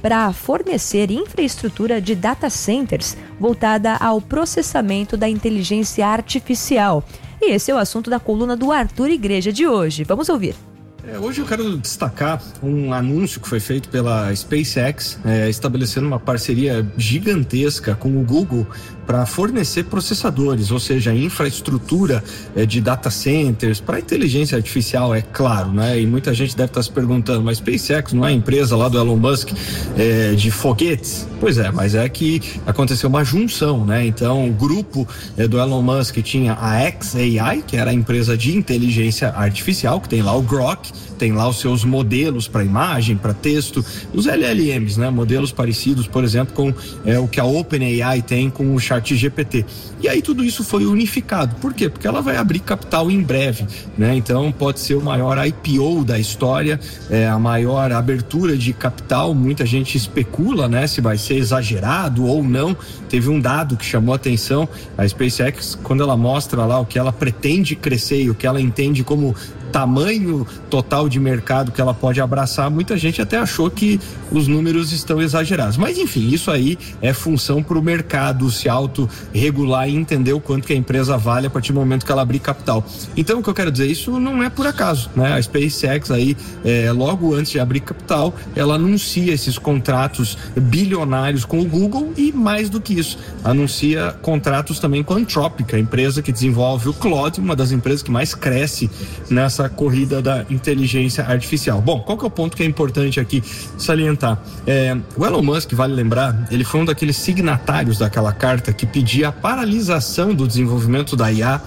para fornecer infraestrutura de data centers voltada ao processamento da inteligência artificial. E esse é o assunto da coluna do Arthur Igreja de hoje. Vamos ouvir. Hoje eu quero destacar um anúncio que foi feito pela SpaceX, estabelecendo uma parceria gigantesca com o Google para fornecer processadores, ou seja, infraestrutura de data centers para inteligência artificial, é claro, né? E muita gente deve estar se perguntando, mas SpaceX não é a empresa lá do Elon Musk de foguetes? Pois é, mas é que aconteceu uma junção, né? Então, o grupo do Elon Musk tinha a xAI, que era a empresa de inteligência artificial, que tem lá o Grok, tem lá os seus modelos para imagem, para texto, os LLMs, né? Modelos parecidos, por exemplo, com o que a OpenAI tem com o ChatGPT. E aí tudo isso foi unificado. Por quê? Porque ela vai abrir capital em breve, né? Então pode ser o maior IPO da história, a maior abertura de capital. Muita gente especula, né? Se vai ser exagerado ou não. Teve um dado que chamou a atenção. A SpaceX, quando ela mostra lá o que ela pretende crescer e o que ela entende como tamanho total de mercado que ela pode abraçar, muita gente até achou que os números estão exagerados. Mas enfim, isso aí é função para o mercado se autorregular e entender o quanto que a empresa vale a partir do momento que ela abrir capital. Então, o que eu quero dizer, isso não é por acaso, né? A SpaceX aí, logo antes de abrir capital, ela anuncia esses contratos bilionários com o Google e, mais do que isso, anuncia contratos também com a Anthropic, a empresa que desenvolve o Claude, uma das empresas que mais cresce nessa corrida da inteligência artificial. Bom, qual que é o ponto que é importante aqui salientar? O Elon Musk, vale lembrar, ele foi um daqueles signatários daquela carta que pedia a paralisação do desenvolvimento da IA.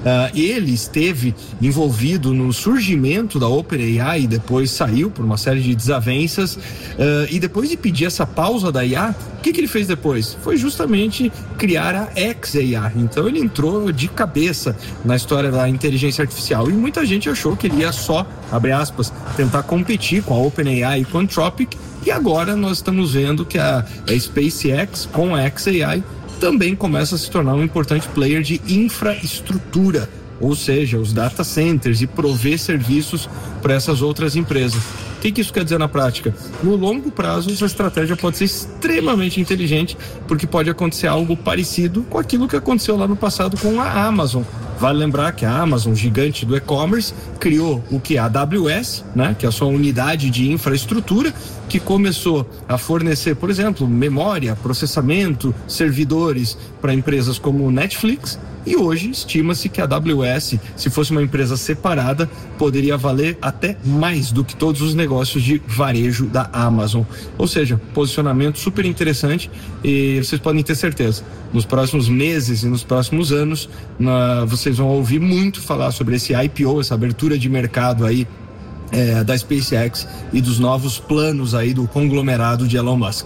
Ele esteve envolvido no surgimento da OpenAI e depois saiu por uma série de desavenças, e depois de pedir essa pausa da IA, o que ele fez depois? Foi justamente criar a xAI. Então ele entrou de cabeça na história da inteligência artificial e muita gente achou que ele ia só, abre aspas, tentar competir com a OpenAI e com a Anthropic, e agora nós estamos vendo que a SpaceX com a xAI também começa a se tornar um importante player de infraestrutura, ou seja, os data centers, e prover serviços para essas outras empresas. O que isso quer dizer na prática? No longo prazo, essa estratégia pode ser extremamente inteligente, porque pode acontecer algo parecido com aquilo que aconteceu lá no passado com a Amazon. Vale lembrar que a Amazon, gigante do e-commerce, criou o que? A AWS, né? Que é a sua unidade de infraestrutura, que começou a fornecer, por exemplo, memória, processamento, servidores para empresas como Netflix. E hoje estima-se que a AWS, se fosse uma empresa separada, poderia valer até mais do que todos os negócios de varejo da Amazon. Ou seja, posicionamento super interessante, e vocês podem ter certeza, nos próximos meses e nos próximos anos, vocês vão ouvir muito falar sobre esse IPO, essa abertura de mercado aí da SpaceX e dos novos planos aí do conglomerado de Elon Musk.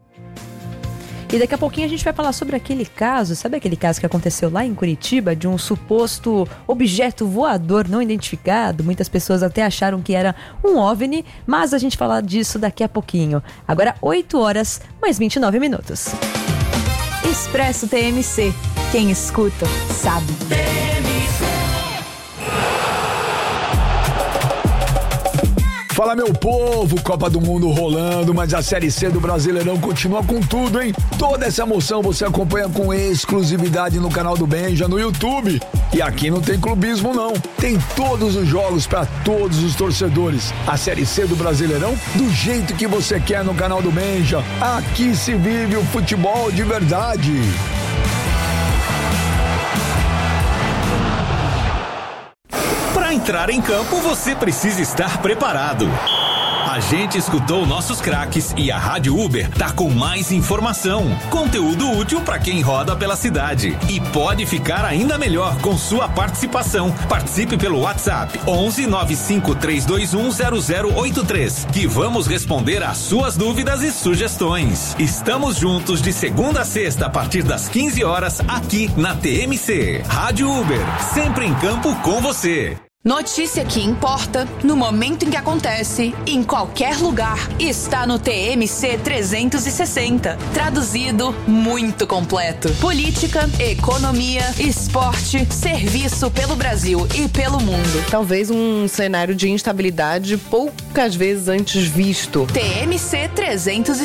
E daqui a pouquinho a gente vai falar sobre aquele caso, sabe aquele caso que aconteceu lá em Curitiba, de um suposto objeto voador não identificado? Muitas pessoas até acharam que era um OVNI, mas a gente fala disso daqui a pouquinho. Agora 8h mais 29. Expresso TMC. Quem escuta, sabe. Fala, meu povo, Copa do Mundo rolando, mas a Série C do Brasileirão continua com tudo, hein? Toda essa emoção você acompanha com exclusividade no canal do Benja, no YouTube. E aqui não tem clubismo, não. Tem todos os jogos para todos os torcedores. A Série C do Brasileirão, do jeito que você quer no canal do Benja. Aqui se vive o futebol de verdade. Para entrar em campo, você precisa estar preparado. A gente escutou nossos craques e a Rádio Uber tá com mais informação, conteúdo útil para quem roda pela cidade. E pode ficar ainda melhor com sua participação. Participe pelo WhatsApp 11 95321 0083, que vamos responder às suas dúvidas e sugestões. Estamos juntos de segunda a sexta a partir das 15 horas aqui na TMC. Rádio Uber, sempre em campo com você. Notícia que importa, no momento em que acontece, em qualquer lugar, está no TMC 360. Traduzido, muito completo. Política, economia, esporte, serviço pelo Brasil e pelo mundo. Talvez um cenário de instabilidade poucas vezes antes visto. TMC 360.